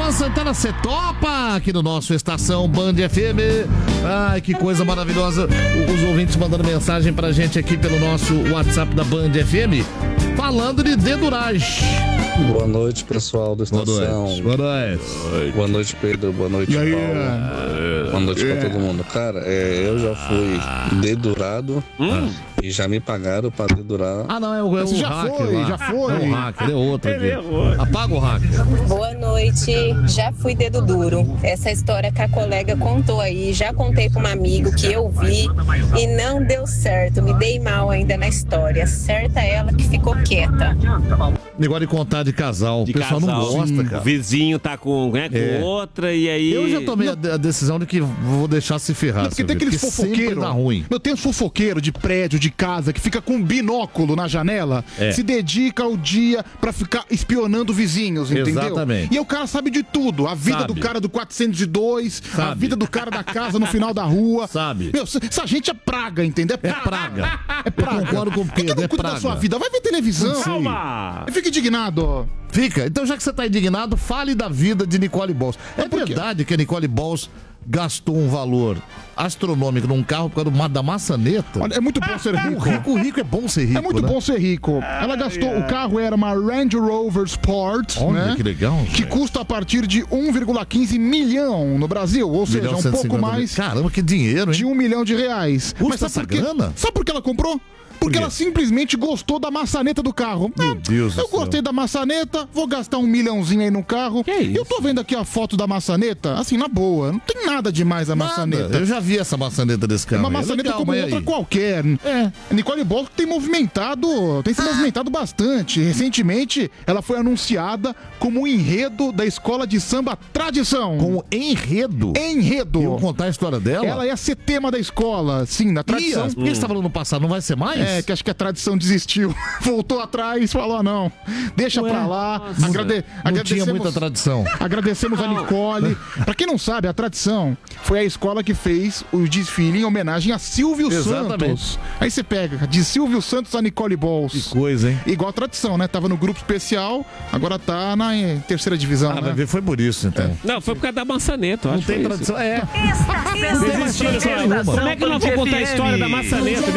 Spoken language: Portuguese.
Luan Santana, você topa aqui no nosso Estação Band FM. Ai, que coisa maravilhosa. Os ouvintes mandando mensagem pra gente aqui pelo nosso WhatsApp da Band FM, falando de deduragem. Boa noite, pessoal da estação. Boa noite. Boa noite, Pedro. Boa noite, Paulo. Boa noite pra todo mundo. Cara, eu já fui dedurado e já me pagaram pra dedurar. Ah, não, é o hacker. Já foi. É o hacker, é outro aqui. Apaga o hacker. Boa noite, já fui dedo duro. Essa história que a colega contou aí, já contei pra um amigo que eu vi e não deu certo. Me dei mal ainda na história. Certa ela que ficou quieta. Negócio de contar de casal. O pessoal não gosta, cara. O vizinho tá com outra e aí... Eu já tomei a decisão de que vou deixar se ferrar. Porque tem aqueles fofoqueiros. Tem uns fofoqueiros de prédio, de casa, que fica com um binóculo na janela, se dedica ao dia pra ficar espionando vizinhos, entendeu? Exatamente. E aí o cara sabe de tudo. A vida do cara do 402, a vida do cara da casa no final da rua. Sabe. Meu, essa gente é praga, entendeu? É praga. É praga. Eu concordo com o Pedro, não cuida da sua vida? Vai ver televisão. Calma. Fica indignado. Fica. Então, já que você tá indignado, fale da vida de Nicole Balls. É verdade que a Nicole Balls gastou um valor astronômico num carro por causa da maçaneta? Olha, é muito bom ser rico. O rico é bom ser rico, É muito bom ser rico. Ela gastou, o carro era uma Range Rover Sport, olha, né? Que legal, que custa a partir de 1,15 milhão no Brasil, ou seja, um pouco mais. Caramba, que dinheiro, hein? De R$1 milhão. Custa essa grana? Sabe por que ela comprou? Porque ela simplesmente gostou da maçaneta do carro. Meu Deus do céu. Eu gostei da maçaneta, vou gastar R$1 milhãozinho aí no carro. Que isso? Eu tô vendo aqui a foto da maçaneta, assim, na boa. Não tem nada demais a maçaneta. Eu já vi essa maçaneta desse carro. Uma maçaneta como outra qualquer. A Nicole Balls tem se movimentado bastante. Recentemente, ela foi anunciada como enredo da escola de samba Tradição. Como enredo? Enredo. Eu vou contar a história dela? Ela ia ser tema da escola, sim, na Tradição. Por que você falou no passado? Não vai ser mais? Que acho que a Tradição desistiu. Voltou atrás e falou, não, deixa pra lá. Não tinha muita tradição. Agradecemos a Nicole. Pra quem não sabe, a Tradição foi a escola que fez o desfile em homenagem a Silvio Santos. Aí você pega, de Silvio Santos a Nicole Balls. Que coisa, hein? Igual a Tradição, né? Tava no grupo especial, agora tá na terceira divisão, né? Vai ver, foi por isso, então. Não, foi por causa da maçaneta, eu não acho. tem tradição, Como é que nós vamos contar a história da maçaneta?